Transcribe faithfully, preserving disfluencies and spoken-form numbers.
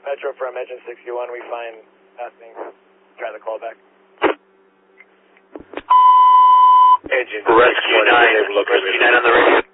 Metro from Engine sixty-one, we find passing. Try the call back. Engine sixty-nine, rescue nine on the radio.